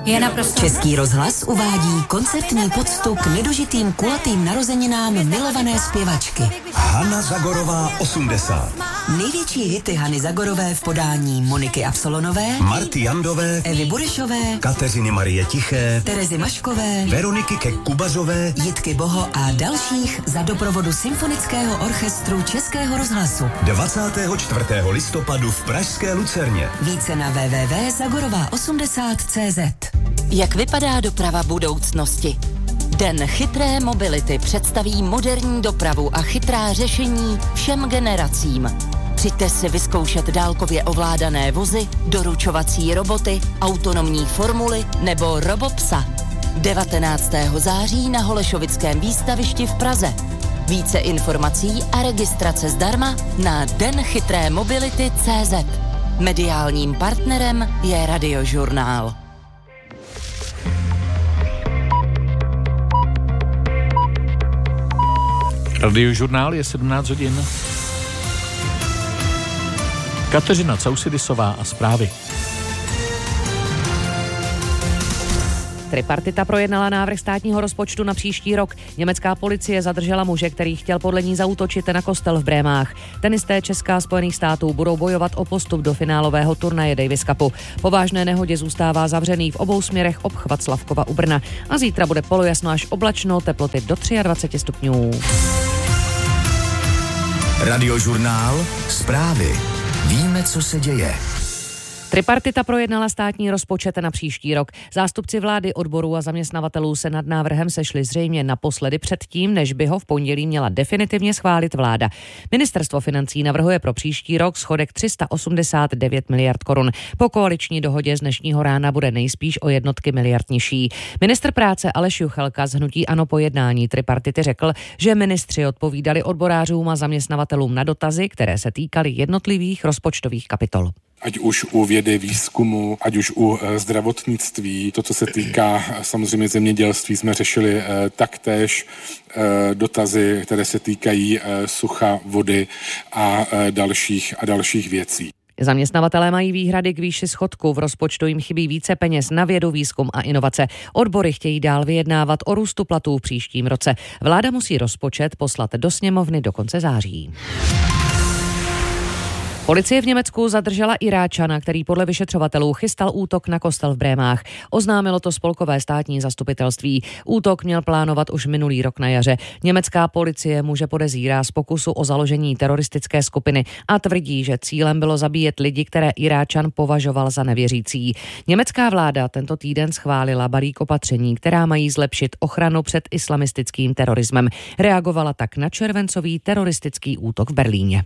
Je naprosto... Český rozhlas uvádí koncertní poctu k nedožitým kulatým narozeninám milované zpěvačky. Hana Zagorová 80. Největší hity Hany Zagorové v podání Moniky Absolonové, Marty Jandové, Evy Burešové, Kateřiny Marie Tiché, Terezy Maškové, Veroniky Kek-Kubazové, Jitky Boho a dalších za doprovodu Symfonického orchestru Českého rozhlasu. 24. listopadu v pražské Lucerně. Více na www.zagorová80.cz. Jak vypadá doprava budoucnosti? Den chytré mobility představí moderní dopravu a chytrá řešení všem generacím. Přijďte si vyzkoušet dálkově ovládané vozy, doručovací roboty, autonomní formuly nebo robopsa. 19. září na Holešovickém výstavišti v Praze. Více informací a registrace zdarma na denchytrémobility.cz. Mediálním partnerem je Radiožurnál. Radiožurnál je 17 hodin. Kateřina Causidisová a zprávy. Tripartita projednala návrh státního rozpočtu na příští rok. Německá policie zadržela muže, který chtěl podle ní zaútočit na kostel v Brémách. Tenisté Česka a Spojených států budou bojovat o postup do finálového turnaje Davis Cupu. Po vážné nehodě zůstává zavřený v obou směrech obchvat Slavkova u Brna. A zítra bude polojasno až oblačno, teploty do 23 stupňů. Radiožurnál, zprávy. Víme, co se děje. Tripartita projednala státní rozpočet na příští rok. Zástupci vlády, odborů a zaměstnavatelů se nad návrhem sešli zřejmě naposledy předtím, než by ho v pondělí měla definitivně schválit vláda. Ministerstvo financí navrhuje pro příští rok schodek 389 miliard korun. Po koaliční dohodě z dnešního rána bude nejspíš o jednotky miliard nižší. Ministr práce Aleš Juchelka z hnutí ANO po jednání tripartity řekl, že ministři odpovídali odborářům a zaměstnavatelům na dotazy, které se týkaly jednotlivých rozpočtových kapitol. Ať už u vědy, výzkumu, ať už u zdravotnictví. To, co se týká samozřejmě zemědělství, jsme řešili taktéž dotazy, které se týkají sucha, vody a dalších věcí. Zaměstnavatelé mají výhrady k výši schodku. V rozpočtu jim chybí více peněz na vědu, výzkum a inovace. Odbory chtějí dál vyjednávat o růstu platů v příštím roce. Vláda musí rozpočet poslat do sněmovny do konce září. Policie v Německu zadržela Iráčana, který podle vyšetřovatelů chystal útok na kostel v Brémách. Oznámilo to spolkové státní zastupitelství. Útok měl plánovat už minulý rok na jaře. Německá policie muže podezírá z pokusu o založení teroristické skupiny a tvrdí, že cílem bylo zabíjet lidi, které Iráčan považoval za nevěřící. Německá vláda tento týden schválila balík opatření, která mají zlepšit ochranu před islamistickým terorismem. Reagovala tak na červencový teroristický útok v Berlíně.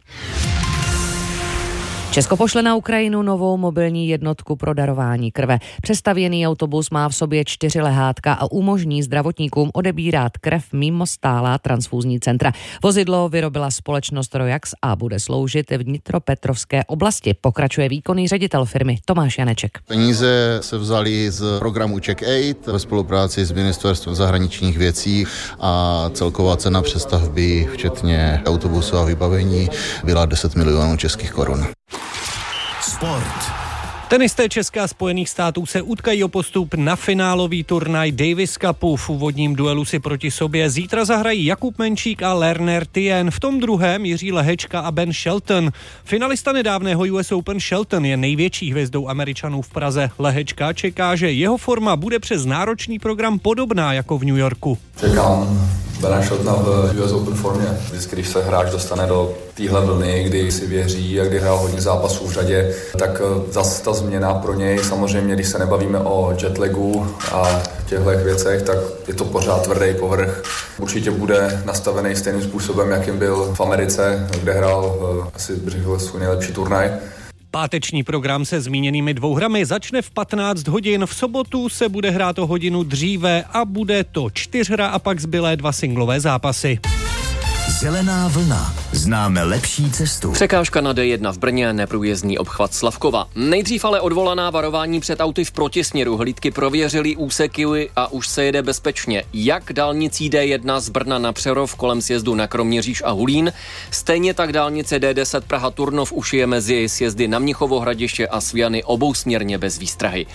Česko pošle na Ukrajinu novou mobilní jednotku pro darování krve. Přestavěný autobus má v sobě 4 lehátka a umožní zdravotníkům odebírat krev mimo stálá transfúzní centra. Vozidlo vyrobila společnost Rojax a bude sloužit v Dnitropetrovské oblasti, pokračuje výkonný ředitel firmy Tomáš Janeček. Peníze se vzaly z programu CheckAid ve spolupráci s Ministerstvem zahraničních věcí a celková cena přestavby, včetně autobusu a vybavení, byla 10 milionů českých korun. Sport. Tenisté Česka a Spojených států se utkají o postup na finálový turnaj Davis Cupu. V úvodním duelu si proti sobě zítra zahrají Jakub Menčík a Lerner Tien. V tom druhém Jiří Lehečka a Ben Shelton. Finalista nedávného US Open Shelton je největší hvězdou Američanů v Praze. Lehečka čeká, že jeho forma bude přes náročný program podobná jako v New Yorku. Čekám Bena Sheltona v US Open formě. Vždycky, když se hráč dostane do téhle vlny, kdy si věří a kdy hrál hodně zápasů v řadě, tak zase ta změna pro něj, samozřejmě, když se nebavíme o jetlagu a těchto věcech, tak je to pořád tvrdý povrch. Určitě bude nastavený stejným způsobem, jakým byl v Americe, kde hrál asi svůj nejlepší turnaj. Páteční program se zmíněnými 2 hrami začne v 15 hodin. V sobotu se bude hrát o hodinu dříve a bude to 4hra a pak zbylé 2 singlové zápasy. Zelená vlna. Známe lepší cestu. Překážka na D1 v Brně, neprůjezdný obchvat Slavkova. Nejdřív ale odvolaná varování před auty v protisměru. Hlídky prověřily úseky a už se jede bezpečně. Jak dálnicí D1 z Brna na Přerov kolem sjezdu na Kroměříž a Hulín, stejně tak dálnice D10 Praha Turnov už je mezi sjezdy na Mnichovo Hradiště a Sviany obousměrně bez výstrahy.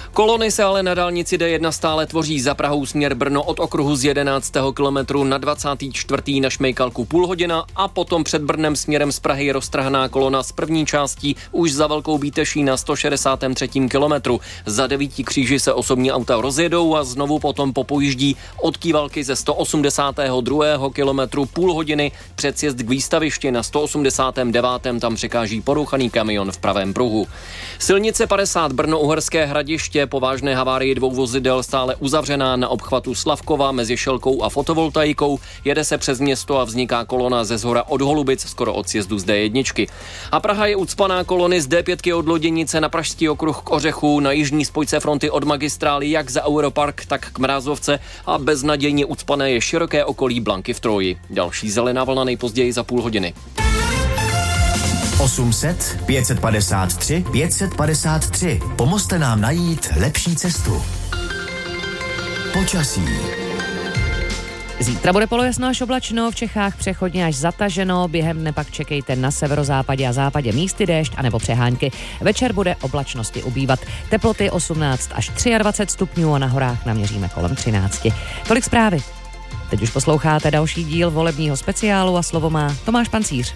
Kolony se ale na dálnici D1 stále tvoří. Za Prahou směr Brno od okruhu z 11. kilometru na 24. na Šmejkalku půl hodina a potom před Brnem směrem z Prahy roztrhaná kolona z první částí už za Velkou Bíteší na 163. kilometru. Za 9 kříži se osobní auta rozjedou a znovu potom popojíždí od Kývalky ze 182. kilometru půl hodiny. Předsjezd k výstavišti na 189. tam překáží porouchaný kamion v pravém pruhu. Silnice 50 Brno-Uherské Hradiště po vážné havárii 2 vozidel stále uzavřená na obchvatu Slavkova mezi Šelkou a fotovoltaikou. Jede se přes město a vzniká kolona ze shora od Holubic, skoro od sjezdu z D1. A Praha je ucpaná kolony z D5 od Loděnice na Pražský okruh k Ořechu, na jižní spojce fronty od magistrály jak za Europark, tak k Mrázovce a beznadějně ucpané je široké okolí Blanky v Troji. Další zelená vlna nejpozději za půl hodiny. 800 553 553. Pomozte nám najít lepší cestu. Počasí. Zítra bude polojasno až oblačno, v Čechách přechodně až zataženo, během dne pak čekejte na severozápadě a západě místy déšť anebo přehánky. Večer bude oblačnosti ubývat. Teploty 18 až 23 stupňů a na horách naměříme kolem 13. Tolik zprávy. Teď už posloucháte další díl volebního speciálu a slovo má Tomáš Pancíř.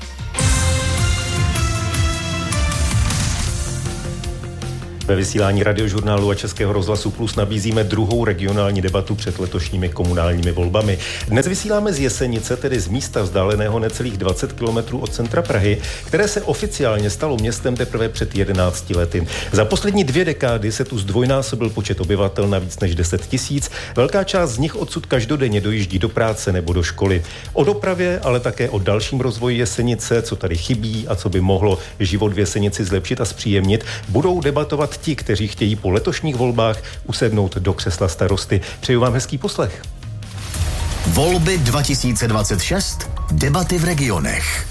Ve vysílání Radiožurnálu a Českého rozhlasu Plus nabízíme druhou regionální debatu před letošními komunálními volbami. Dnes vysíláme z Jesenice, tedy z místa vzdáleného necelých 20 kilometrů od centra Prahy, které se oficiálně stalo městem teprve před 11 lety. Za poslední 2 dekády se tu zdvojnásobil počet obyvatel na víc než 10 000. Velká část z nich odsud každodenně dojíždí do práce nebo do školy. O dopravě, ale také o dalším rozvoji Jesenice, co tady chybí a co by mohlo život v Jesenici zlepšit a zpříjemnit, budou debatovat ti, kteří chtějí po letošních volbách usednout do křesla starosty. Přeju vám hezký poslech. Volby 2026. Debaty v regionech.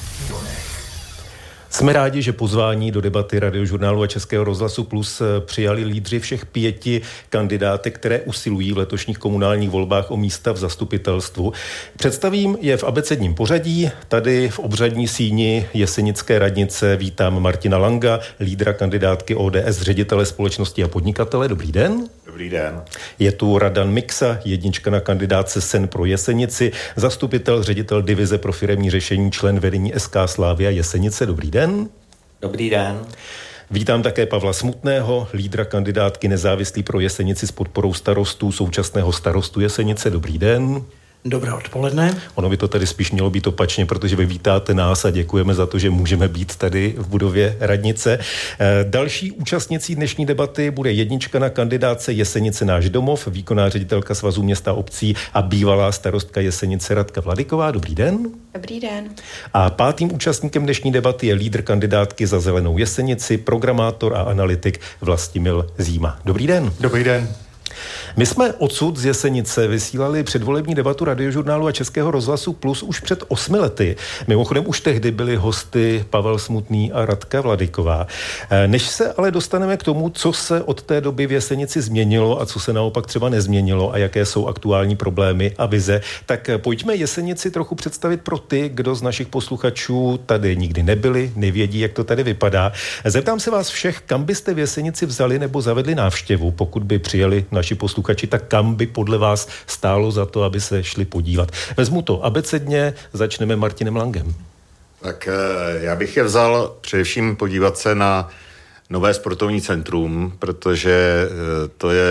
Jsme rádi, že pozvání do debaty Radiožurnálu a Českého rozhlasu Plus přijali lídři všech 5 kandidátek, které usilují v letošních komunálních volbách o místa v zastupitelstvu. Představím je v abecedním pořadí. Tady v obřadní síni Jesenické radnice vítám Martina Langa, lídra kandidátky ODS, ředitele společnosti a podnikatele. Dobrý den. Dobrý den. Je tu Radan Miksa, jednička na kandidátce Sen pro Jesenici, zastupitel, ředitel divize pro firemní řešení, člen vedení SK Slavia Jesenice. Dobrý den. Dobrý den. Vítám také Pavla Smutného, lídra kandidátky Nezávislý pro Jesenici s podporou starostů, současného starostu Jesenice. Dobrý den. Dobré odpoledne. Ono by to tady spíš mělo být opačně, protože vy vítáte nás a děkujeme za to, že můžeme být tady v budově radnice. Další účastnicí dnešní debaty bude jednička na kandidátce Jesenice náš domov, výkonná ředitelka Svazu měst a obcí a bývalá starostka Jesenice Radka Vladyková. Dobrý den. Dobrý den. A 5. účastníkem dnešní debaty je lídr kandidátky za Zelenou Jesenici, programátor a analytik Vlastimil Zíma. Dobrý den. Dobrý den. My jsme odsud z Jesenice vysílali předvolební debatu Radiožurnálu a Českého rozhlasu Plus už před 8 lety. Mimochodem už tehdy byli hosty Pavel Smutný a Radka Vladyková. Než se ale dostaneme k tomu, co se od té doby v Jesenici změnilo a co se naopak třeba nezměnilo a jaké jsou aktuální problémy a vize, tak pojďme Jesenici trochu představit pro ty, kdo z našich posluchačů tady nikdy nebyli, nevědí, jak to tady vypadá. Zeptám se vás všech, kam byste v Jesenici vzali nebo zavedli návštěvu, pokud by přijeli naši posluchači, tak kam by podle vás stálo za to, aby se šli podívat? Vezmu to abecedně, začneme Martinem Langem. Tak já bych je vzal především podívat se na nové sportovní centrum, protože to je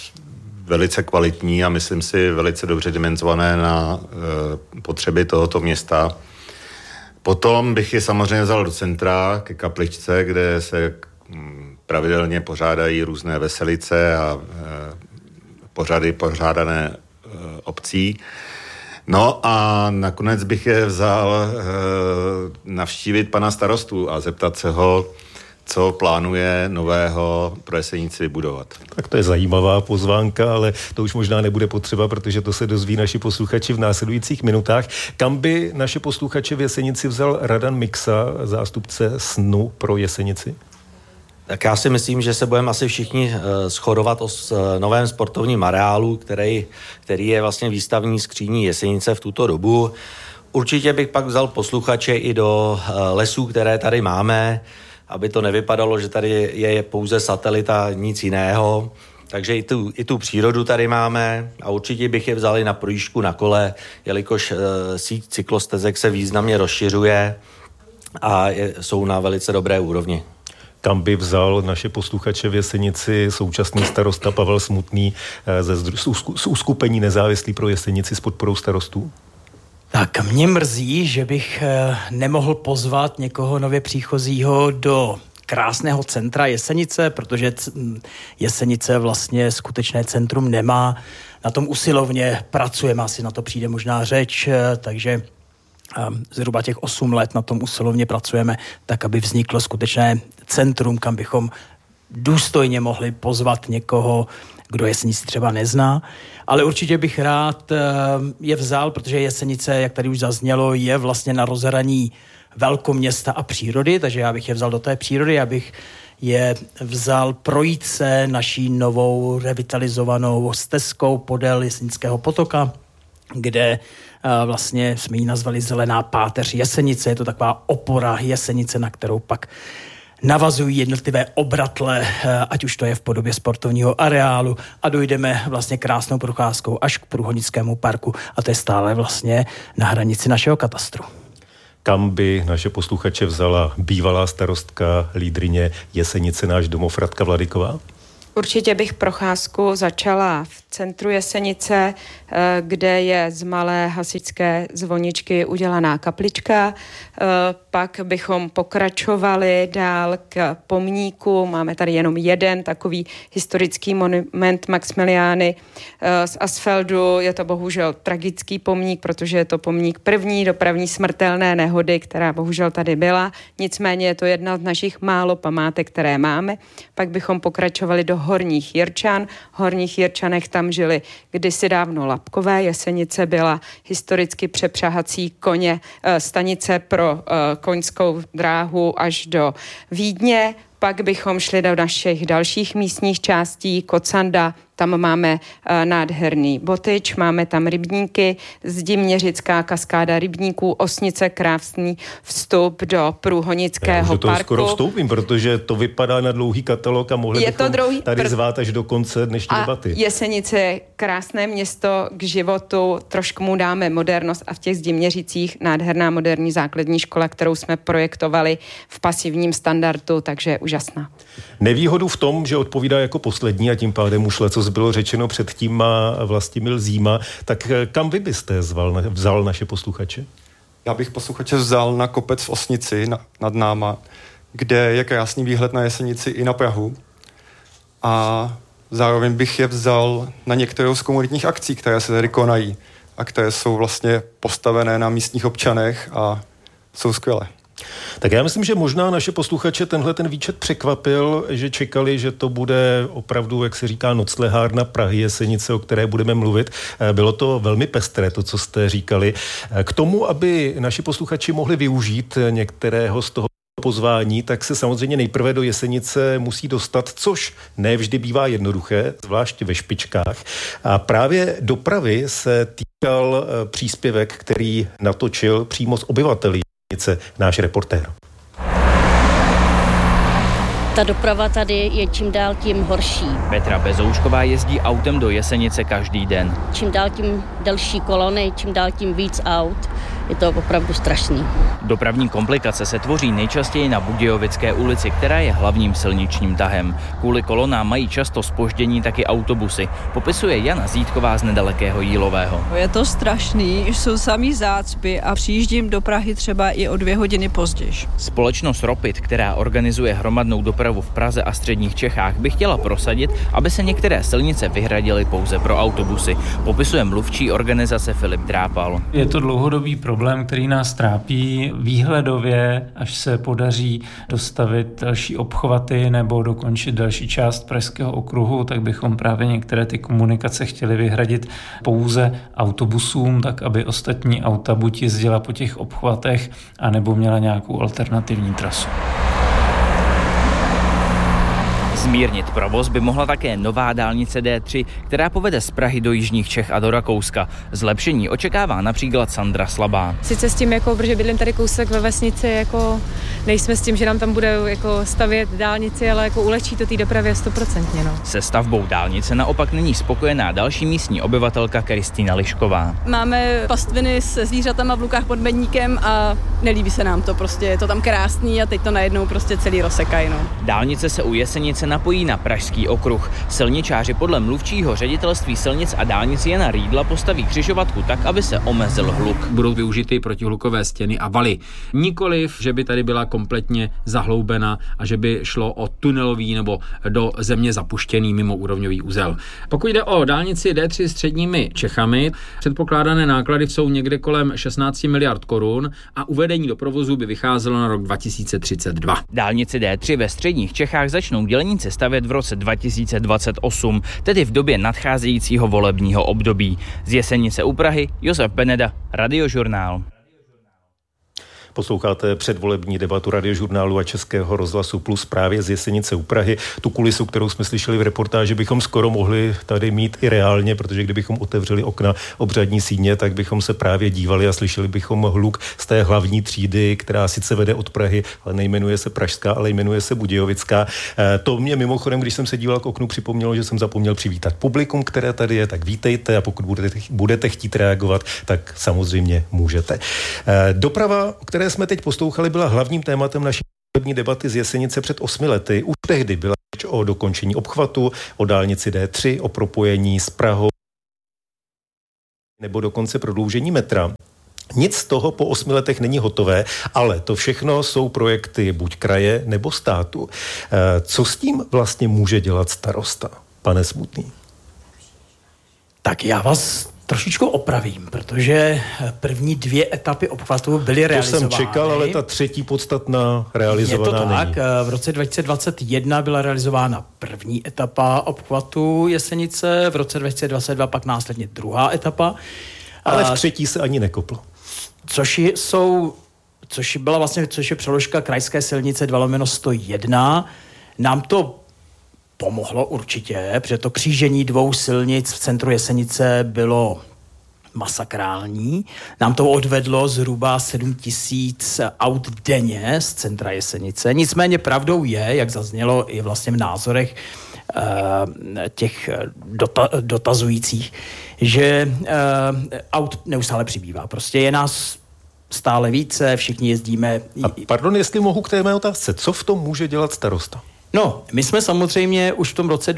velice kvalitní a myslím si velice dobře dimenzované na potřeby tohoto města. Potom bych je samozřejmě vzal do centra, ke kapličce, kde se pravidelně pořádají různé veselice a pořady pořádané obcí. No a nakonec bych je vzal navštívit pana starostu a zeptat se ho, co plánuje nového pro Jesenici vybudovat. Tak to je zajímavá pozvánka, ale to už možná nebude potřeba, protože to se dozví naši posluchači v následujících minutách. Kam by naše posluchače v Jesenici vzal Radan Miksa, zástupce Snu pro Jesenici? Tak já si myslím, že se budeme asi všichni shodovat o novém sportovním areálu, který je vlastně výstavní skříní Jesenice v tuto dobu. Určitě bych pak vzal posluchače i do lesů, které tady máme, aby to nevypadalo, že tady je pouze satelita, nic jiného. takže i tu přírodu tady máme a určitě bych je vzali na projížďku na kole, jelikož síť cyklostezek se významně rozšiřuje a jsou na velice dobré úrovni. Kam by vzal naše posluchače v Jesenici současný starosta Pavel Smutný z uskupení Nezávislí pro Jesenici s podporou starostů? Tak mě mrzí, že bych nemohl pozvat někoho nově příchozího do krásného centra Jesenice, protože Jesenice vlastně skutečné centrum nemá. Na tom usilovně pracujeme, asi na to přijde možná řeč, takže zhruba těch 8 let na tom usilovně pracujeme, tak aby vzniklo skutečné centrum, kam bychom důstojně mohli pozvat někoho, kdo Jesenici třeba nezná. Ale určitě bych rád je vzal, protože Jesenice, jak tady už zaznělo, je vlastně na rozhraní velkoměsta a přírody, takže já bych je vzal do té přírody, abych je vzal projít se naší novou revitalizovanou stezkou podél Jesenického potoka, kde vlastně jsme ji nazvali Zelená páteř Jesenice. Je to taková opora Jesenice, na kterou pak navazují jednotlivé obratle, ať už to je v podobě sportovního areálu, a dojdeme vlastně krásnou procházkou až k Průhonickému parku, a to je stále vlastně na hranici našeho katastru. Kam by naše posluchače vzala bývalá starostka, lídryně Jesenice, náš domov, Radka Vladyková? Určitě bych procházku začala v centru Jesenice, kde je z malé hasičské zvoničky udělaná kaplička. Pak bychom pokračovali dál k pomníku. Máme tady jenom jeden takový historický monument Maxmiliány z Asfeldu. Je to bohužel tragický pomník, protože je to pomník první dopravní smrtelné nehody, která bohužel tady byla. Nicméně je to jedna z našich málo památek, které máme. Pak bychom pokračovali do Horních Jirčan. V Horních Jirčanech tam žili kdysi dávno Lapkové. Jesenice byla historicky přepřahací koně, stanice pro koňskou dráhu až do Vídně. Pak bychom šli do našich dalších místních částí. Kocanda, tam máme nádherný Botyč, máme tam rybníky, Zdiměřická kaskáda rybníků, Osnice, krásný vstup do Průhonického parku. Já už do toho skoro vstoupím, protože to vypadá na dlouhý katalog a mohli bychom tady zvát až do konce dnešní debaty. Jesenice je krásné město k životu, trošku mu dáme modernost a v těch Zdiměřicích nádherná moderní základní škola, kterou jsme projektovali v pasivním standardu, takže úžasná. Nevýhodu v tom, že odpovídá jako poslední a tím pádem už leco bylo řečeno předtím, má Vlastimil Zíma, tak kam vy byste vzal naše posluchače? Já bych posluchače vzal na kopec v Osnici nad náma, kde je krásný výhled na Jesenici i na Prahu, a zároveň bych je vzal na některou z komunitních akcí, které se tady konají a které jsou vlastně postavené na místních občanech a jsou skvělé. Tak já myslím, že možná naše posluchače ten výčet překvapil, že čekali, že to bude opravdu, jak se říká, noclehárna Prahy Jesenice, o které budeme mluvit. Bylo to velmi pestré, to, co jste říkali. K tomu, aby naši posluchači mohli využít některého z toho pozvání, tak se samozřejmě nejprve do Jesenice musí dostat, což ne vždy bývá jednoduché, zvlášť ve špičkách. A právě dopravy se týkal příspěvek, který natočil přímo s obyvateli náš reportér. Ta doprava tady je čím dál tím horší. Petra Bezoušková jezdí autem do Jesenice každý den. Čím dál tím delší kolony, čím dál tím víc aut. Je to opravdu strašný. Dopravní komplikace se tvoří nejčastěji na Budějovické ulici, která je hlavním silničním tahem. Kvůli kolonám mají často zpoždění taky autobusy, popisuje Jana Zítková z nedalekého Jílového. Je to strašný, jsou samý zácpy a přijíždím do Prahy třeba i o 2 hodiny později. Společnost Ropit, která organizuje hromadnou dopravu v Praze a středních Čechách, by chtěla prosadit, aby se některé silnice vyhradily pouze pro autobusy, popisuje mluvčí organizace Filip Drápal. Je to dlouhodobý problém, který nás trápí výhledově, až se podaří dostavit další obchvaty nebo dokončit další část Pražského okruhu, tak bychom právě některé ty komunikace chtěli vyhradit pouze autobusům, tak aby ostatní auta buď jezdila po těch obchvatech, anebo měla nějakou alternativní trasu. Zmírnit provoz by mohla také nová dálnice D3, která povede z Prahy do jižních Čech a do Rakouska. Zlepšení očekává například Sandra Slabá. Sice s tím, protože bydlím tady kousek ve vesnici, nejsme s tím, že nám tam bude stavět dálnici, ale ulehčí to té dopravě 100%. No. Se stavbou dálnice naopak není spokojená další místní obyvatelka Kristýna Lišková. Máme pastviny se zvířatama v Lukách pod Medníkem a nelíbí se nám to, prostě je to tam krásný a teď to najednou prostě celý rozsekají. No. Dálnice se u Jesenice napojí na Pražský okruh. Silničáři podle mluvčího ředitelství silnic a dálnic Jana Rýdla postaví křižovatku tak, aby se omezil hluk. Budou využity protihlukové stěny a valy. Nikoliv, že by tady byla kompletně zahloubena a že by šlo o tunelový nebo do země zapuštěný mimoúrovňový uzel. Pokud jde o dálnici D3 středními Čechami, předpokládané náklady jsou někde kolem 16 miliard korun a uvedení do provozu by vycházelo na rok 2032. Dálnici D3 ve středních Čechách začnou dělníci stavět v roce 2028, tedy v době nadcházejícího volebního období. Z Jesenice u Prahy Josef Beneda, Radiožurnál. Posloucháte předvolební debatu Radiožurnálu a Českého rozhlasu Plus právě z Jesenice u Prahy. Tu kulisu, kterou jsme slyšeli v reportáži, bychom skoro mohli tady mít i reálně, protože kdybychom otevřeli okna obřadní síně, tak bychom se právě dívali a slyšeli bychom hluk z té hlavní třídy, která sice vede od Prahy, ale nejmenuje se Pražská, ale jmenuje se Budějovická. To mě mimochodem, když jsem se díval k oknu, připomnělo, že jsem zapomněl přivítat publikum, které tady je, tak vítejte a pokud budete chtít reagovat, tak samozřejmě můžete. Doprava, které jsme teď poslouchali, byla hlavním tématem naší volební debaty z Jesenice před 8 lety. Už tehdy byla řeč o dokončení obchvatu, o dálnici D3, o propojení s Prahou nebo dokonce prodloužení metra. Nic z toho po 8 letech není hotové, ale to všechno jsou projekty buď kraje nebo státu. Co s tím vlastně může dělat starosta, pane Smutný? Tak já vás trošičku opravím, protože první 2 etapy obchvatu byly realizovány. To jsem čekal, ale ta třetí podstatná realizovaná není. Je to tak, v roce 2021 byla realizována první etapa obchvatu Jesenice, v roce 2022 pak následně druhá etapa. Ale v třetí se ani nekoplo. Což je přeložka krajské silnice 2/101. Nám to pomohlo určitě, protože to křížení 2 silnic v centru Jesenice bylo masakrální. Nám to odvedlo zhruba 7 000 aut denně z centra Jesenice. Nicméně pravdou je, jak zaznělo i vlastně v názorech těch dotazujících, že aut neustále přibývá. Prostě je nás stále více, všichni jezdíme. Pardon, jestli mohu k té mé otázce. Co v tom může dělat starosta? No, my jsme samozřejmě už v tom roce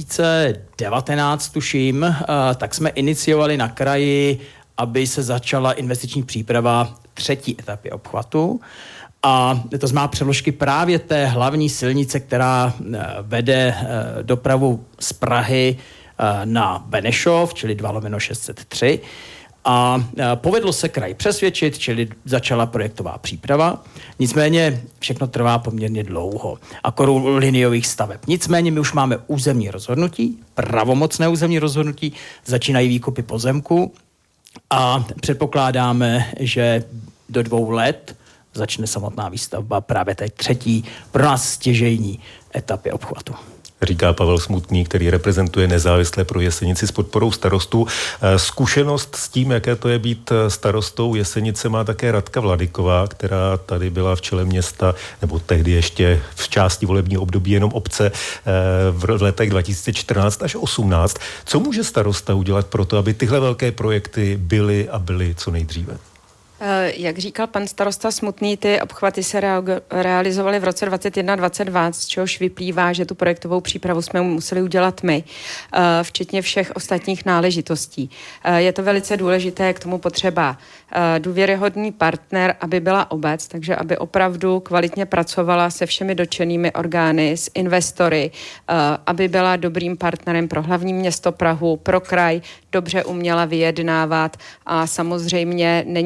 2019, tuším, tak jsme iniciovali na kraji, aby se začala investiční příprava 3. etapy obchvatu. A to znamená přeložky právě té hlavní silnice, která vede dopravu z Prahy na Benešov, čili 2/603. A povedlo se kraj přesvědčit, čili začala projektová příprava. Nicméně všechno trvá poměrně dlouho. A u liniových staveb. Nicméně my už máme územní rozhodnutí, pravomocné územní rozhodnutí, začínají výkupy pozemku a předpokládáme, že do 2 let začne samotná výstavba právě té 3. pro nás stěžejní etapy obchvatu. Říká Pavel Smutný, který reprezentuje nezávisle pro Jesenici s podporou starostů. Zkušenost s tím, jaké to je být starostou Jesenice, má také Radka Vladyková, která tady byla v čele města, nebo tehdy ještě v části volebního období jenom obce v letech 2014 až 2018. Co může starosta udělat pro to, aby tyhle velké projekty byly co nejdříve? Jak říkal pan starosta Smutný, ty obchvaty se realizovaly v roce 2021-2022, z čehož vyplývá, že tu projektovou přípravu jsme museli udělat my, včetně všech ostatních náležitostí. Je to velice důležité, k tomu potřeba důvěryhodný partner, aby byla obec, takže aby opravdu kvalitně pracovala se všemi dotčenými orgány, s investory, aby byla dobrým partnerem pro hlavní město Prahu, pro kraj, dobře uměla vyjednávat a samozřejmě není to jedno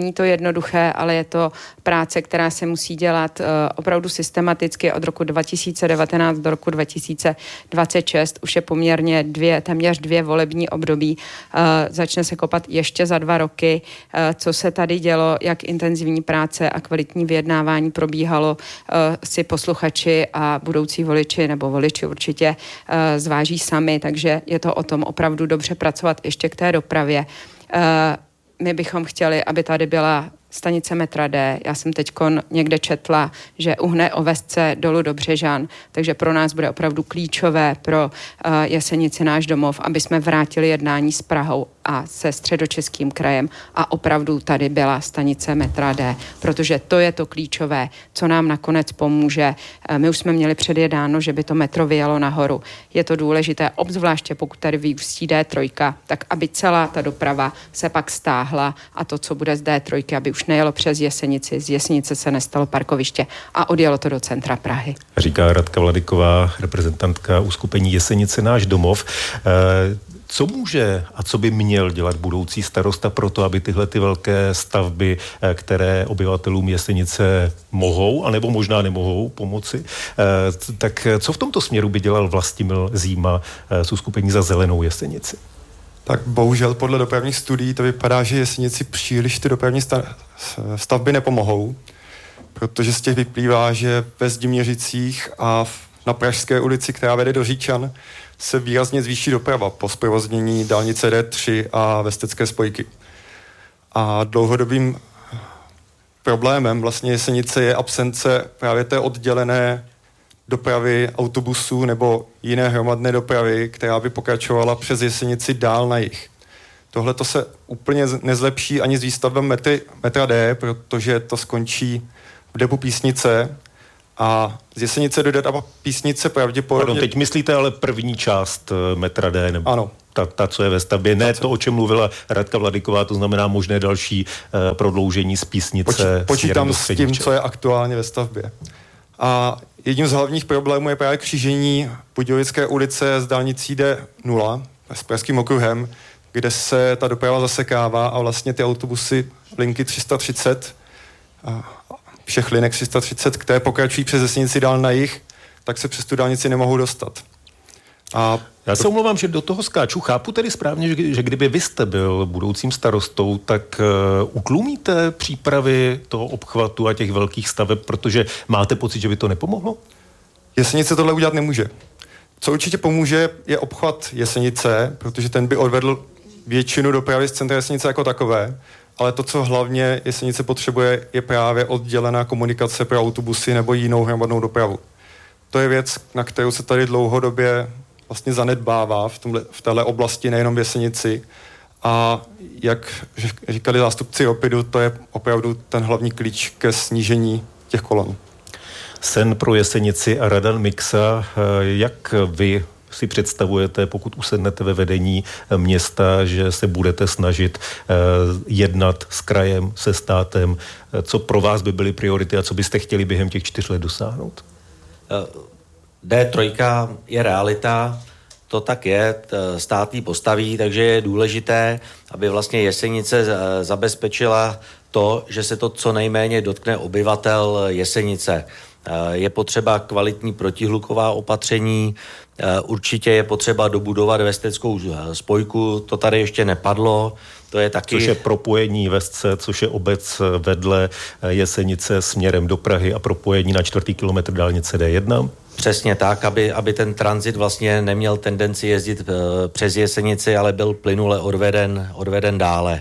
jednoduché, ale je to práce, která se musí dělat opravdu systematicky od roku 2019 do roku 2026. Už je poměrně téměř 2 volební období. Začne se kopat ještě za 2 roky. Co se tady dělo, jak intenzivní práce a kvalitní vyjednávání probíhalo, si posluchači a budoucí voliči nebo voliči určitě zváží sami, takže je to o tom opravdu dobře pracovat ještě k té dopravě. My bychom chtěli, aby tady byla stanice metra D. Já jsem teď někde četla, že uhne Ovesce dolů do Břežan, takže pro nás bude opravdu klíčové pro Jesenici náš domov, aby jsme vrátili jednání s Prahou a se Středočeským krajem a opravdu tady byla stanice metra D, protože to je to klíčové, co nám nakonec pomůže. My už jsme měli předjedáno, že by to metro vyjelo nahoru. Je to důležité, obzvláště pokud tady vyústí D3, tak aby celá ta doprava se pak stáhla a to, co bude z D3, aby už nejelo přes Jesenici, z Jesenice se nestalo parkoviště a odjelo to do centra Prahy. Říká Radka Vladyková, reprezentantka uskupení Jesenice náš domov. Co může a co by měl dělat budoucí starosta pro to, aby tyhle ty velké stavby, které obyvatelům Jesenice mohou, anebo možná nemohou pomoci, tak co v tomto směru by dělal Vlastimil Zíma z uskupení Za zelenou Jesenici? Tak bohužel podle dopravních studií to vypadá, že Jesenici příliš ty dopravní stavby nepomohou, protože z těch vyplývá, že ve Zdimořicích a na Pražské ulici, která vede do Říčan, se výrazně zvýší doprava po zprovoznění dálnice D3 a Vestecké spojky. A dlouhodobým problémem vlastně Jesenice je absence právě té oddělené dopravy autobusů nebo jiné hromadné dopravy, která by pokračovala přes Jesenici dál na jih. Tohle to se úplně nezlepší ani s výstavbou metra D, protože to skončí v depu Písnice a z Jesenice do depa Písnice pravděpodobně... Pardon, teď myslíte ale první část metra D, nebo ano. Ta, co je ve stavbě, ne to, o čem mluvila Radka Vladyková, to znamená možné další prodloužení z Písnice. Počítám s tím, co je aktuálně ve stavbě. A jedním z hlavních problémů je právě křížení Budějovické ulice s dálnicí D0 s Pražským okruhem, kde se ta doprava zasekává a vlastně ty autobusy linky 330, všech linek 330, které pokračují přes Jesenici dál na jih, tak se přes tu dálnici nemohou dostat. Já se omlouvám, že do toho skáču. Chápu tedy správně, že kdyby vy jste byl budoucím starostou, tak utlumíte přípravy toho obchvatu a těch velkých staveb, protože máte pocit, že by to nepomohlo? Jesenice tohle udělat nemůže. Co určitě pomůže, je obchvat Jesenice, protože ten by odvedl většinu dopravy z centra Jesenice jako takové, ale to, co hlavně Jesenice potřebuje, je právě oddělená komunikace pro autobusy nebo jinou hromadnou dopravu. To je věc, na kterou se tady dlouhodobě vlastně zanedbává v téhle oblasti, nejenom v Jesenici. A jak říkali zástupci OPIDu, to je opravdu ten hlavní klíč ke snížení těch kolon. Sen pro Jesenici a Radan Miksa, jak vy si představujete, pokud usednete ve vedení města, že se budete snažit jednat s krajem, se státem, co pro vás by byly priority a co byste chtěli během těch 4 let dosáhnout? D3 je realita, to tak je, stát ji postaví, takže je důležité, aby vlastně Jesenice zabezpečila to, že se to co nejméně dotkne obyvatel Jesenice. Je potřeba kvalitní protihluková opatření, určitě je potřeba dobudovat Vesteckou spojku, to tady ještě nepadlo, to je taky... Což je propojení Vestce, což je obec vedle Jesenice směrem do Prahy a propojení na 4. kilometr dálnice D1. Přesně tak, aby ten tranzit vlastně neměl tendenci jezdit přes Jesenici, ale byl plynule odveden dále.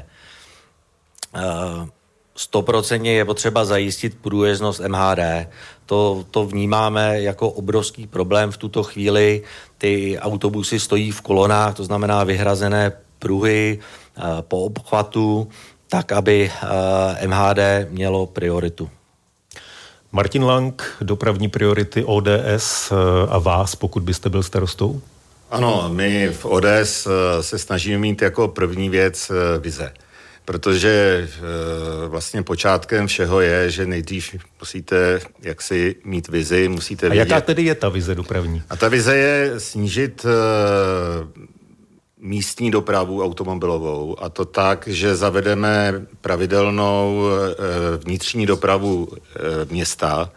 100% je potřeba zajistit průjezdnost MHD. To vnímáme jako obrovský problém v tuto chvíli. Ty autobusy stojí v kolonách, to znamená vyhrazené pruhy po obchvatu, tak aby MHD mělo prioritu. Martin Lang, dopravní priority ODS a vás, pokud byste byl starostou? Ano, my v ODS se snažíme mít jako první věc vize. Protože vlastně počátkem všeho je, že nejdřív musíte jaksi mít vizi, musíte vědět. A jaká tedy je ta vize dopravní? A ta vize je snížit místní dopravu automobilovou, a to tak, že zavedeme pravidelnou vnitřní dopravu města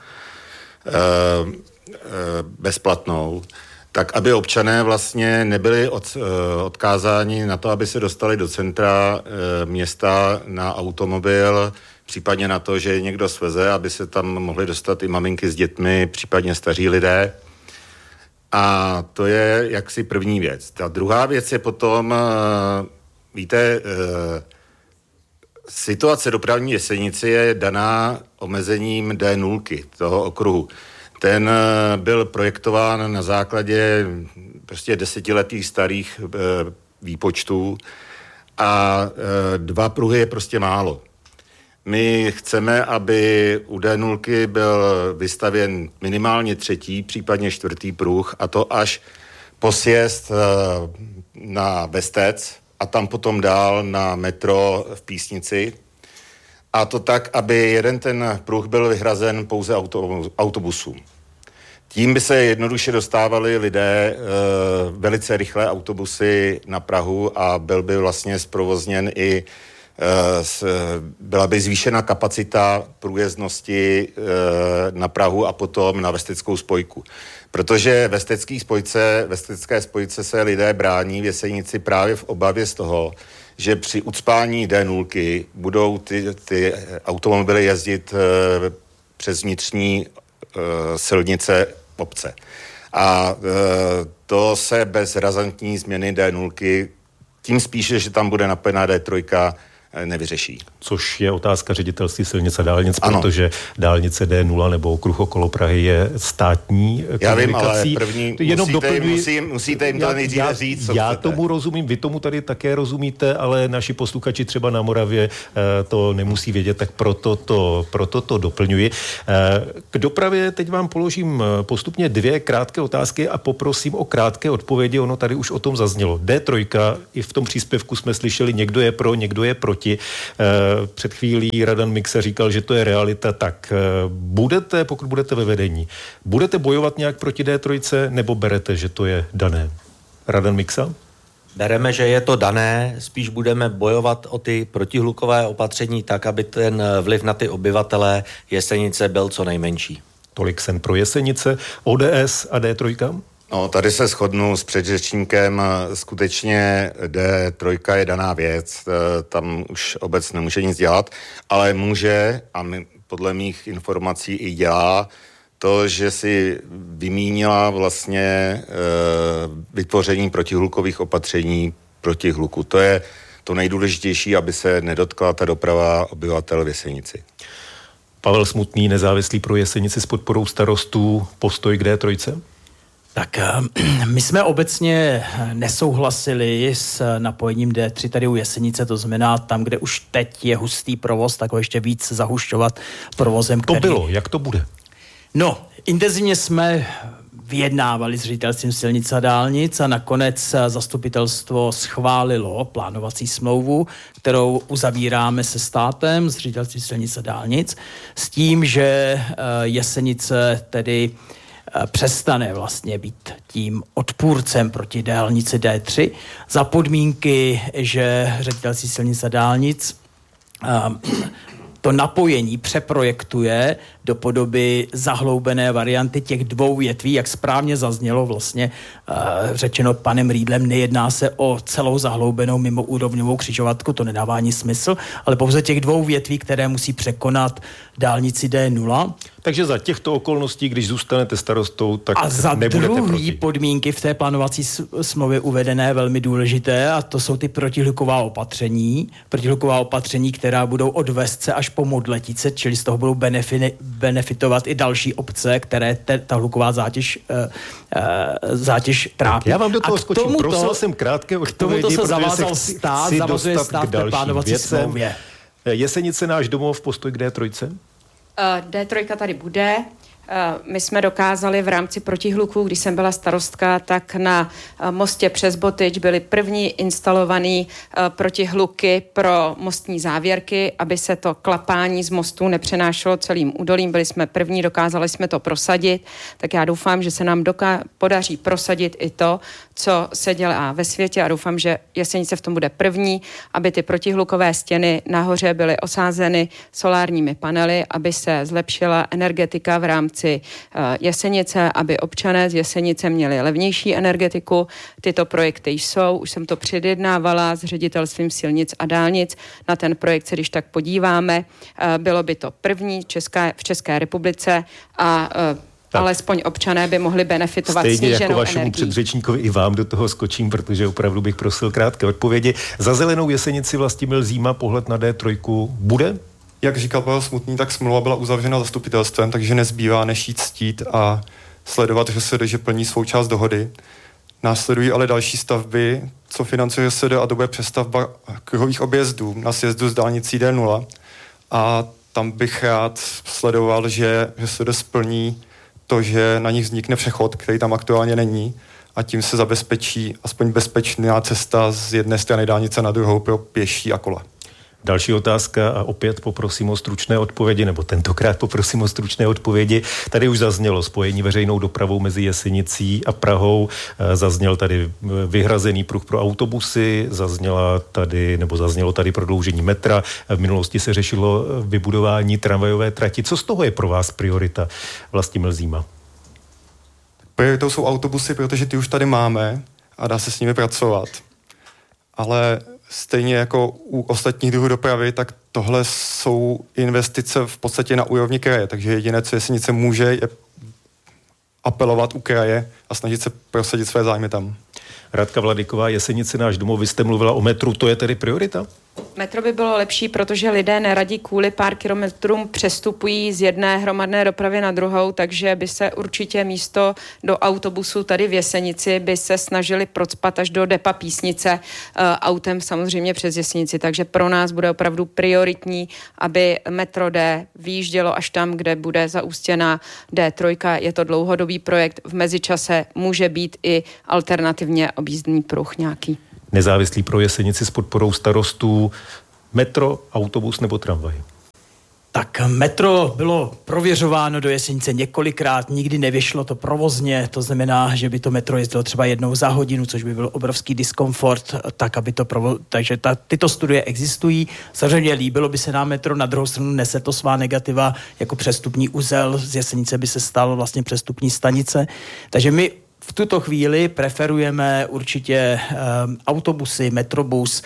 bezplatnou, tak aby občané vlastně nebyli odkázáni na to, aby se dostali do centra města na automobil, případně na to, že někdo sveze, aby se tam mohli dostat i maminky s dětmi, případně staří lidé. A to je jaksi první věc. Ta druhá věc je potom, víte, situace dopravní Jesenici je daná omezením D0, toho okruhu. Ten byl projektován na základě prostě 10letých starých výpočtů a 2 pruhy je prostě málo. My chceme, aby u D0 byl vystavěn minimálně 3., případně 4. pruh, a to až po sjezd na Vestec a tam potom dál na metro v Písnici. A to tak, aby jeden ten pruh byl vyhrazen pouze autobusům. Tím by se jednoduše dostávali lidé velice rychlé autobusy na Prahu a byl by vlastně zprovozněn i byla by zvýšena kapacita průjezdnosti na Prahu a potom na Vesteckou spojku. Protože Vestecké spojce se lidé brání v Jesenici právě v obavě z toho, že při ucpání D0 budou ty automobily jezdit přes vnitřní silnice obce. A to se bez razantní změny D0, tím spíše, že tam bude napojená D3, nevyřeší. Což je otázka Ředitelství silnic a dálnic, protože dálnice D0 nebo okruh okolo Prahy je státní komunikací. Já vím, ale musíte jim to nejdříve říct, co Já chcete. tomu rozumím, vy tomu tady také rozumíte, ale naši posluchači třeba na Moravě to nemusí vědět, tak proto to doplňuji. K dopravě teď vám položím postupně 2 krátké otázky a poprosím o krátké odpovědi. Ono tady už o tom zaznělo. D3, i v tom příspěvku jsme slyšeli, někdo je pro, někdo je proti. Před chvílí Radan Miksa říkal, že to je realita. Tak pokud budete ve vedení, budete bojovat nějak proti D3, nebo berete, že to je dané? Radan Miksa? Bereme, že je to dané, spíš budeme bojovat o ty protihlukové opatření tak, aby ten vliv na ty obyvatele Jesenice byl co nejmenší. Tolik sen pro Jesenice. ODS a D3? No, tady se shodnu s předřečníkem, skutečně D3 je daná věc, tam už obec nemůže nic dělat, ale může, a podle mých informací i dělá, to, že si vymínila vlastně vytvoření protihlukových opatření proti hluku. To je to nejdůležitější, aby se nedotkla ta doprava obyvatel v Jesenici. Pavel Smutný, nezávislý pro Jesenici s podporou starostů, postoj k D3? Tak my jsme obecně nesouhlasili s napojením D3 tady u Jesenice, to znamená tam, kde už teď je hustý provoz, tak ho ještě víc zahušťovat provozem, který... To bylo, jak to bude? No, intenzivně jsme vyjednávali s Ředitelstvím silnic a dálnic a nakonec zastupitelstvo schválilo plánovací smlouvu, kterou uzavíráme se státem, s Ředitelstvím silnic a dálnic, s tím, že Jesenice tedy přestane vlastně být tím odpůrcem proti dálnici D3 za podmínky, že Ředitelství silnic a dálnic to napojení přeprojektuje do podoby zahloubené varianty těch 2 větví, jak správně zaznělo vlastně řečeno panem Rýdlem, nejedná se o celou zahloubenou mimoúrovňovou křižovatku, to nedává ani smysl, ale pouze těch 2 větví, které musí překonat dálnici D0. Takže za těchto okolností, když zůstanete starostou, tak a za nebudete druhý proti. podmínky v té plánovací smlouvě uvedené velmi důležité, a to jsou ty protihluková opatření, která budou od Vesce až po Modletice, čili z toho budou benefitovat i další obce, které ta hluková zátěž trápí. Já vám do toho skočím, prosil jsem krátké odpovědi, protože se zavázal stát, zavazuje stát k plánovací smlouvě. Jesenice náš domov, postoj k D3? D3 tady bude. My jsme dokázali v rámci protihluku, když jsem byla starostka, tak na mostě přes Botyč byly první instalované protihluky pro mostní závěrky, aby se to klapání z mostů nepřenášelo celým údolím. Byli jsme první, dokázali jsme to prosadit, tak já doufám, že se nám podaří prosadit i to, co se dělá ve světě a doufám, že Jesenice v tom bude první, aby ty protihlukové stěny nahoře byly osázeny solárními panely, aby se zlepšila energetika v rámci Jesenice, aby občané z Jesenice měli levnější energetiku. Tyto projekty jsou, už jsem to předjednávala s ředitelstvím silnic a dálnic. Na ten projekt se když tak podíváme. Bylo by to první v České republice a alespoň občané by mohli benefitovat sníženou energií. Stejně jako vašemu předřečníkovi i vám do toho skočím, protože opravdu bych prosil krátké odpovědi. Za Zelenou Jesenici Vlastimil Zíma pohled na D3 bude? Jak říkal Pavel Smutný, tak smlouva byla uzavřena zastupitelstvem, takže nezbývá než jít ctít a sledovat ŘSD, že plní svou část dohody. Následují ale další stavby, co financuje ŘSD, a to bude přestavba kruhových objezdů na sjezdu z dálnicí D0. A tam bych rád sledoval, že ŘSD splní to, že na nich vznikne přechod, který tam aktuálně není, a tím se zabezpečí aspoň bezpečná cesta z jedné strany dálnice na druhou pro pěší a kola. Další otázka a opět poprosím o stručné odpovědi, nebo tentokrát poprosím o stručné odpovědi. Tady už zaznělo spojení veřejnou dopravou mezi Jesenicí a Prahou, zazněl tady vyhrazený pruh pro autobusy, zaznělo tady prodloužení metra, v minulosti se řešilo vybudování tramvajové trati. Co z toho je pro vás priorita, Vlastimil Zíma? Prioritou jsou autobusy, protože ty už tady máme a dá se s nimi pracovat. Ale stejně jako u ostatních druhů dopravy, tak tohle jsou investice v podstatě na úrovni kraje, takže jediné, co Jesenice může, je apelovat u kraje a snažit se prosadit své zájmy tam. Radka Vladyková, Jesenice, náš domov, vy jste mluvila o metru, to je tedy priorita? Metro by bylo lepší, protože lidé neradí kvůli pár kilometrům přestupují z jedné hromadné dopravy na druhou, takže by se určitě místo do autobusu tady v Jesenici by se snažili procpat až do depa Písnice autem samozřejmě přes Jesenici, takže pro nás bude opravdu prioritní, aby metro D vyjíždělo až tam, kde bude zaústěná D3. Je to dlouhodobý projekt, v mezičase může být i alternativně objízdný pruh nějaký. Nezávislý pro Jesenici s podporou starostů, metro, autobus nebo tramvaj? Tak metro bylo prověřováno do Jesenice několikrát, nikdy nevyšlo to provozně, to znamená, že by to metro jezdilo třeba jednou za hodinu, což by byl obrovský diskomfort, tak aby to takže tyto studie existují. Samozřejmě líbilo by se nám metro, na druhou stranu nese to svá negativa, jako přestupní uzel, z Jesenice by se stalo vlastně přestupní stanice, takže my v tuto chvíli preferujeme určitě autobusy, metrobus,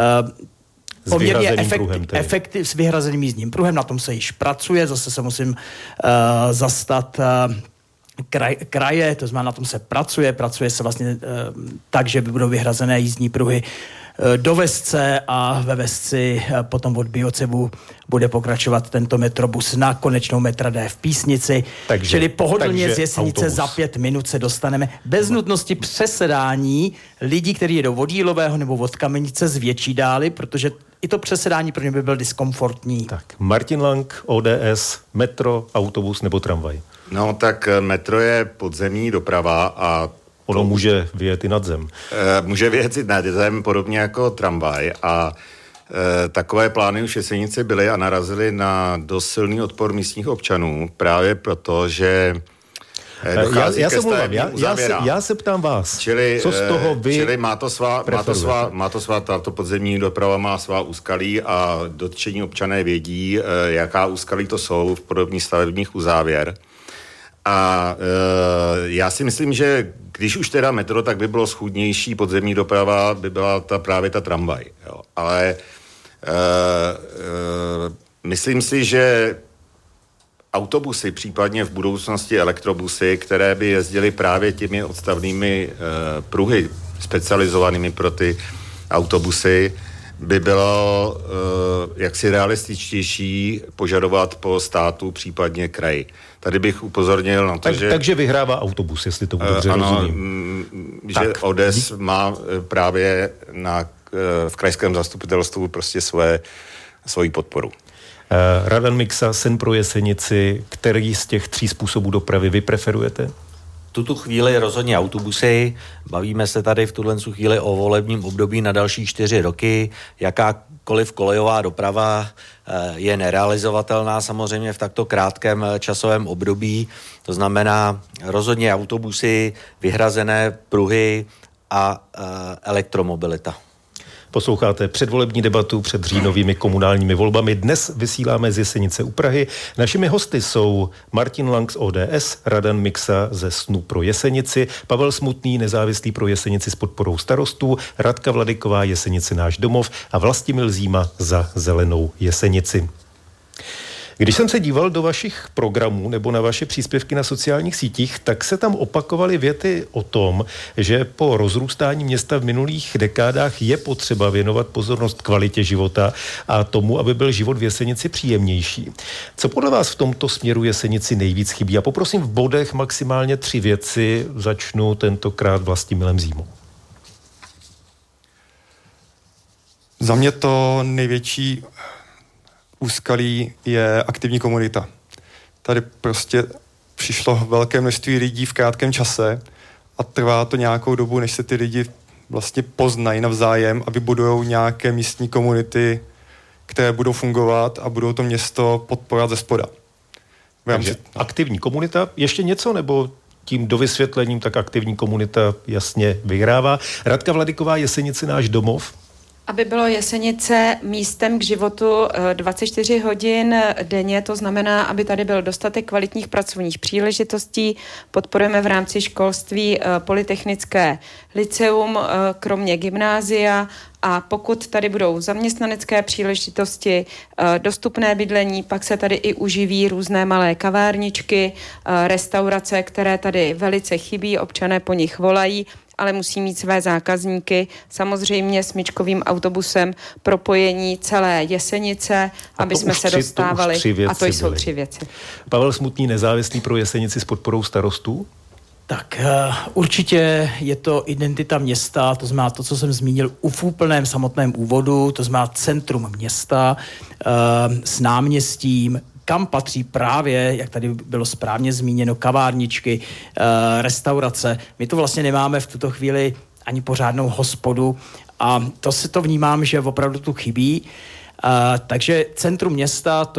poměrně efektiv s vyhrazeným jízdním pruhem, na tom se již pracuje, zase se musím zastat kraje, to znamená, na tom se pracuje se vlastně tak, že budou vyhrazené jízdní pruhy do Vesce a ve Vesci potom od Biocevu bude pokračovat tento metrobus na konečnou metra D v Písnici. Čili pohodlně z Jesenice autobus. Za 5 minut se dostaneme bez nutnosti přesedání lidí, kteří jedou od Jílového nebo od Kamenice z větší dály, protože i to přesedání pro ně by byl diskomfortní. Tak, Martin Lang, ODS, metro, autobus nebo tramvaj? No tak metro je podzemní doprava a ono může vyjet i nad zem. Může vyjet i nad zem, podobně jako tramvaj. A takové plány už v Jesenici byly a narazily na dost silný odpor místních občanů, právě proto, že dochází ke stavebním uzávěrám. Já se ptám vás, co z toho vy čili tato podzemní doprava má svá úskalí a dotčení občané vědí, jaká úskalí to jsou v podobných stavebních uzávěr. A já si myslím, že když už teda metro, tak by bylo schůdnější podzemní doprava, by byla právě ta tramvaj. Jo. Ale myslím si, že autobusy, případně v budoucnosti elektrobusy, které by jezdily právě těmi odstavnými pruhy specializovanými pro ty autobusy, by bylo jaksi realističtější požadovat po státu, případně kraji. Tady bych upozornil na to, Takže vyhrává autobus, jestli to dobře rozumím. Že ODS má právě v krajském zastupitelstvu prostě svoji podporu. Radan Miksa, Sen pro Jesenici, který z těch 3 způsobů dopravy vy preferujete? Tuto chvíli rozhodně autobusy. Bavíme se tady v tuhle chvíli o volebním období na další 4 roky. Jakákoliv kolejová doprava je nerealizovatelná samozřejmě v takto krátkém časovém období. To znamená rozhodně autobusy, vyhrazené pruhy a elektromobilita. Posloucháte předvolební debatu před říjnovými komunálními volbami. Dnes vysíláme z Jesenice u Prahy. Našimi hosty jsou Martin Lang z ODS, Radan Miksa ze Snu pro Jesenici, Pavel Smutný, nezávislý pro Jesenici s podporou starostů, Radka Vladyková, Jesenice náš domov a Vlastimil Zíma za Zelenou Jesenici. Když jsem se díval do vašich programů nebo na vaše příspěvky na sociálních sítích, tak se tam opakovaly věty o tom, že po rozrůstání města v minulých dekádách je potřeba věnovat pozornost kvalitě života a tomu, aby byl život v Jesenici příjemnější. Co podle vás v tomto směru Jesenici nejvíc chybí? A poprosím v bodech maximálně 3 věci. Začnu tentokrát Vlastimilem Zímou. Za mě to největší úskalí je aktivní komunita. Tady prostě přišlo velké množství lidí v krátkém čase a trvá to nějakou dobu, než se ty lidi vlastně poznají navzájem a vybudujou nějaké místní komunity, které budou fungovat a budou to město podporovat ze spoda. Takže aktivní komunita, ještě něco, nebo tím dovysvětlením tak aktivní komunita jasně vyhrává. Radka Vladyková, Jesenice náš domov. Aby bylo Jesenice místem k životu 24 hodin denně, to znamená, aby tady byl dostatek kvalitních pracovních příležitostí. Podporujeme v rámci školství polytechnické lyceum, kromě gymnázia, a pokud tady budou zaměstnanecké příležitosti, dostupné bydlení, pak se tady i uživí různé malé kavárničky, restaurace, které tady velice chybí, občané po nich volají, ale musí mít své zákazníky. Samozřejmě smyčkovým autobusem propojení celé Jesenice, aby jsme se dostávali. A to jsou 3 věci. Pavel Smutný, nezávislý pro Jesenici s podporou starostů? Tak určitě je to identita města, to znamená to, co jsem zmínil v úplném samotném úvodu, to znamená centrum města s náměstím, kam patří právě, jak tady bylo správně zmíněno, kavárničky, restaurace. My to vlastně nemáme v tuto chvíli ani pořádnou hospodu a to vnímám, že opravdu tu chybí. Takže centrum města, to